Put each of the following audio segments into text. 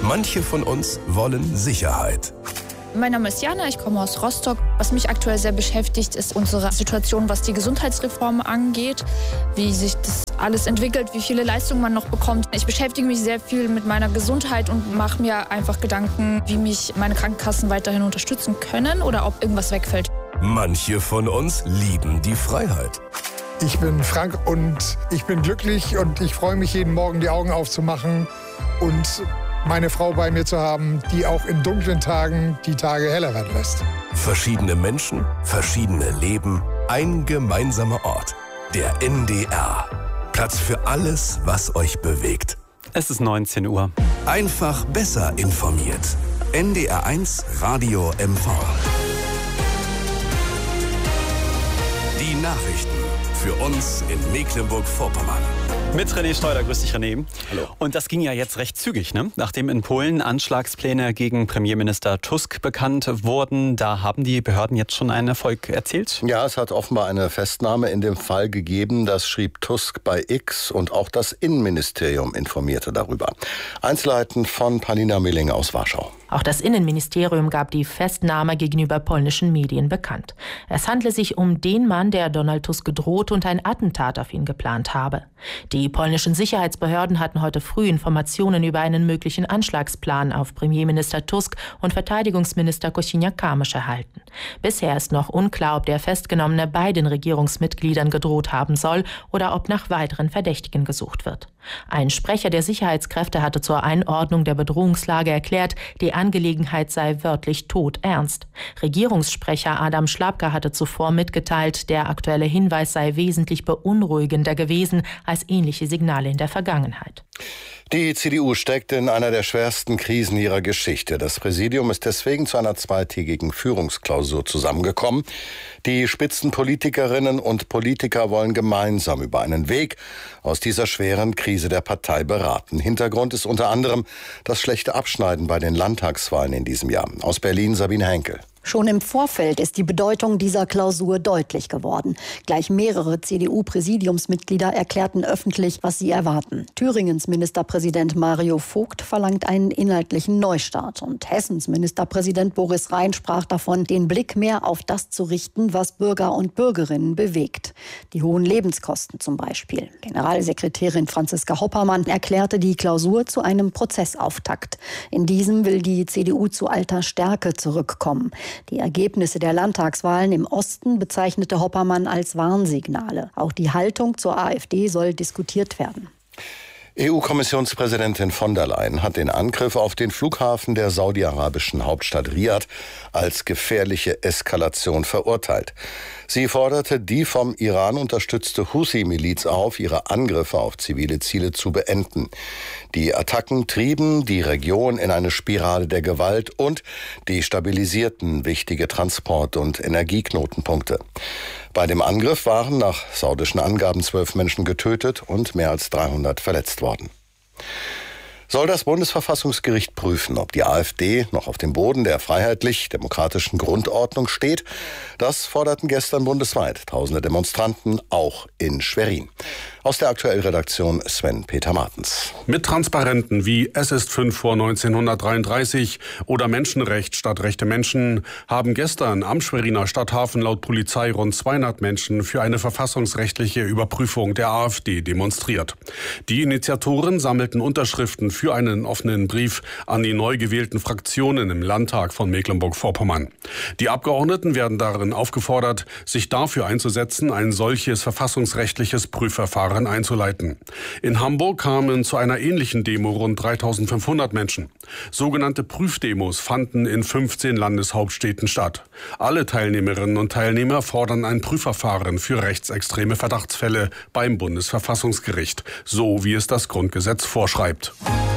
Manche von uns wollen Sicherheit. Mein Name ist Jana, ich komme aus Rostock. Was mich aktuell sehr beschäftigt, ist unsere Situation, was die Gesundheitsreform angeht, wie sich das alles entwickelt, wie viele Leistungen man noch bekommt. Ich beschäftige mich sehr viel mit meiner Gesundheit und mache mir einfach Gedanken, wie mich meine Krankenkassen weiterhin unterstützen können oder ob irgendwas wegfällt. Manche von uns lieben die Freiheit. Ich bin Frank und ich bin glücklich und ich freue mich jeden Morgen die Augen aufzumachen und meine Frau bei mir zu haben, die auch in dunklen Tagen die Tage heller werden lässt. Verschiedene Menschen, verschiedene Leben, ein gemeinsamer Ort. Der NDR. Platz für alles, was euch bewegt. Es ist 19 Uhr. Einfach besser informiert. NDR1 Radio MV. Die Nachrichten für uns in Mecklenburg-Vorpommern. Mit René Schneider. Grüß dich, René. Hallo. Und das ging ja jetzt recht zügig, ne? Nachdem in Polen Anschlagspläne gegen Premierminister Tusk bekannt wurden, da haben die Behörden jetzt schon einen Erfolg erzielt? Ja, es hat offenbar eine Festnahme in dem Fall gegeben. Das schrieb Tusk bei X und auch das Innenministerium informierte darüber. Einzelheiten von Palina Milling aus Warschau. Auch das Innenministerium gab die Festnahme gegenüber polnischen Medien bekannt. Es handle sich um den Mann, der Donald Tusk gedroht und ein Attentat auf ihn geplant habe. Die polnischen Sicherheitsbehörden hatten heute früh Informationen über einen möglichen Anschlagsplan auf Premierminister Tusk und Verteidigungsminister Kosiniak-Kamysz erhalten. Bisher ist noch unklar, ob der Festgenommene beiden Regierungsmitgliedern gedroht haben soll oder ob nach weiteren Verdächtigen gesucht wird. Ein Sprecher der Sicherheitskräfte hatte zur Einordnung der Bedrohungslage erklärt, die Angelegenheit sei wörtlich todernst. Regierungssprecher Adam Szłapka hatte zuvor mitgeteilt, der aktuelle Hinweis sei wesentlich beunruhigender gewesen als ähnliche Signale in der Vergangenheit. Die CDU steckt in einer der schwersten Krisen ihrer Geschichte. Das Präsidium ist deswegen zu einer zweitägigen Führungsklausur zusammengekommen. Die Spitzenpolitikerinnen und Politiker wollen gemeinsam über einen Weg aus dieser schweren Krise der Partei beraten. Hintergrund ist unter anderem das schlechte Abschneiden bei den Landtagswahlen in diesem Jahr. Aus Berlin Sabine Henkel. Schon im Vorfeld ist die Bedeutung dieser Klausur deutlich geworden. Gleich mehrere CDU-Präsidiumsmitglieder erklärten öffentlich, was sie erwarten. Thüringens Ministerpräsident Mario Vogt verlangt einen inhaltlichen Neustart. Und Hessens Ministerpräsident Boris Rhein sprach davon, den Blick mehr auf das zu richten, was Bürger und Bürgerinnen bewegt. Die hohen Lebenskosten zum Beispiel. Generalsekretärin Franziska Hoppermann erklärte die Klausur zu einem Prozessauftakt. In diesem will die CDU zu alter Stärke zurückkommen. Die Ergebnisse der Landtagswahlen im Osten bezeichnete Hoppermann als Warnsignale. Auch die Haltung zur AfD soll diskutiert werden. EU-Kommissionspräsidentin von der Leyen hat den Angriff auf den Flughafen der saudi-arabischen Hauptstadt Riad als gefährliche Eskalation verurteilt. Sie forderte die vom Iran unterstützte Houthi-Miliz auf, ihre Angriffe auf zivile Ziele zu beenden. Die Attacken trieben die Region in eine Spirale der Gewalt und destabilisierten wichtige Transport- und Energieknotenpunkte. Bei dem Angriff waren nach saudischen Angaben 12 Menschen getötet und mehr als 300 verletzt worden. Soll das Bundesverfassungsgericht prüfen, ob die AfD noch auf dem Boden der freiheitlich-demokratischen Grundordnung steht? Das forderten gestern bundesweit tausende Demonstranten, auch in Schwerin. Aus der Aktuellredaktion Sven-Peter Martens. Mit Transparenten wie Es ist 5 vor 1933 oder Menschenrecht statt rechte Menschen haben gestern am Schweriner Stadthafen laut Polizei rund 200 Menschen für eine verfassungsrechtliche Überprüfung der AfD demonstriert. Die Initiatoren sammelten Unterschriften für einen offenen Brief an die neu gewählten Fraktionen im Landtag von Mecklenburg-Vorpommern. Die Abgeordneten werden darin aufgefordert, sich dafür einzusetzen, ein solches verfassungsrechtliches Prüfverfahren einzuleiten. In Hamburg kamen zu einer ähnlichen Demo rund 3.500 Menschen. Sogenannte Prüfdemos fanden in 15 Landeshauptstädten statt. Alle Teilnehmerinnen und Teilnehmer fordern ein Prüfverfahren für rechtsextreme Verdachtsfälle beim Bundesverfassungsgericht, so wie es das Grundgesetz vorschreibt.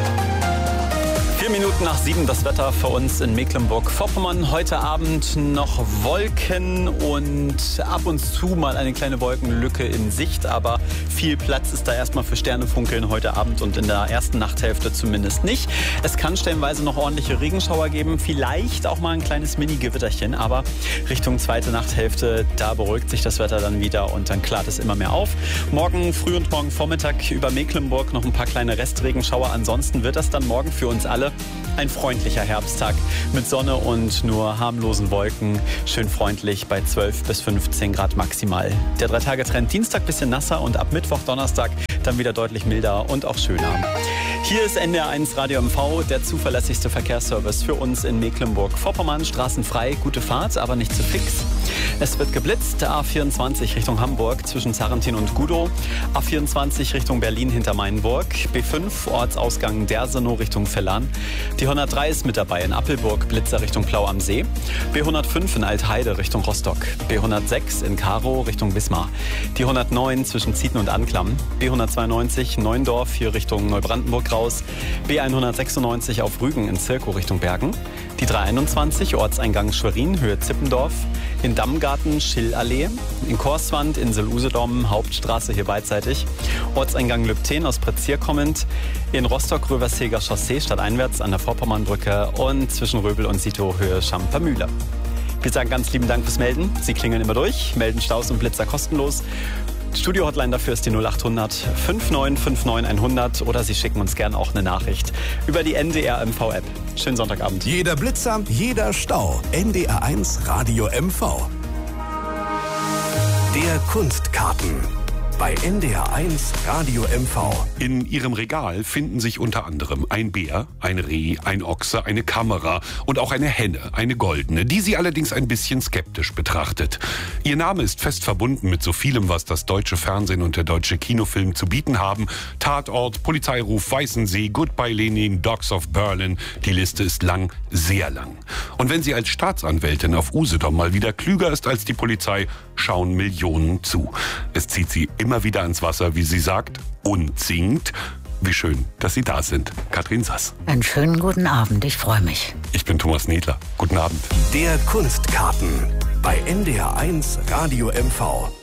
4 Minuten nach 7 das Wetter für uns in Mecklenburg-Vorpommern. Heute Abend noch Wolken und ab und zu mal eine kleine Wolkenlücke in Sicht. Aber viel Platz ist da erstmal für Sternefunkeln heute Abend und in der ersten Nachthälfte zumindest nicht. Es kann stellenweise noch ordentliche Regenschauer geben, vielleicht auch mal ein kleines Mini-Gewitterchen. Aber Richtung zweite Nachthälfte, da beruhigt sich das Wetter dann wieder und dann klart es immer mehr auf. Morgen früh und morgen Vormittag über Mecklenburg noch ein paar kleine Restregenschauer. Ansonsten wird das dann morgen für uns alle Ein freundlicher Herbsttag mit Sonne und nur harmlosen Wolken. Schön freundlich bei 12 bis 15 Grad maximal. Der 3-Tage-Trend Dienstag bisschen nasser und ab Mittwoch, Donnerstag dann wieder deutlich milder und auch schöner. Hier ist NDR1 Radio MV, der zuverlässigste Verkehrsservice für uns in Mecklenburg-Vorpommern. Straßenfrei, gute Fahrt, aber nicht zu fix. Es wird geblitzt. A24 Richtung Hamburg zwischen Sarrentin und Gudow. A24 Richtung Berlin hinter Mainburg. B5 Ortsausgang Dersenow Richtung Villern. Die 103 ist mit dabei in Appelburg, Blitzer Richtung Plau am See. B105 in Altheide Richtung Rostock. B106 in Karow Richtung Wismar. Die 109 zwischen Zieten und Anklam. B192 Neuendorf hier Richtung Neubrandenburg raus. B196 auf Rügen in Zirkow Richtung Bergen. Die 321 Ortseingang Schwerin, Höhe Zippendorf. In Dammgarten, Schillallee. In Korswand, Insel Usedom, Hauptstraße hier beidseitig. Ortseingang Lübten aus Prezier kommend. In Rostock, Röversheger Chaussee stadteinwärts an der Vorpommernbrücke. Und zwischen Röbel und Sito, Höhe Schampermühle. Wir sagen ganz lieben Dank fürs Melden. Sie klingeln immer durch, melden Staus und Blitzer kostenlos. Studio-Hotline dafür ist die 0800 5959 100 oder Sie schicken uns gern auch eine Nachricht über die NDR MV-App. Schönen Sonntagabend. Jeder Blitzer, jeder Stau. NDR1 Radio MV. Der Kunstkarten. Bei NDR1 Radio MV. In ihrem Regal finden sich unter anderem ein Bär, ein Reh, ein Ochse, eine Kamera und auch eine Henne, eine goldene, die sie allerdings ein bisschen skeptisch betrachtet. Ihr Name ist fest verbunden mit so vielem, was das deutsche Fernsehen und der deutsche Kinofilm zu bieten haben. Tatort, Polizeiruf, Weißensee, Goodbye Lenin, Dogs of Berlin. Die Liste ist lang, sehr lang. Und wenn sie als Staatsanwältin auf Usedom mal wieder klüger ist als die Polizei, schauen Millionen zu. Es zieht sie immer wieder ans Wasser, wie sie sagt, und singt. Wie schön, dass Sie da sind. Katrin Sass. Einen schönen guten Abend, ich freue mich. Ich bin Thomas Nedler. Guten Abend. Der Kunstkarten. Bei NDR1 Radio MV.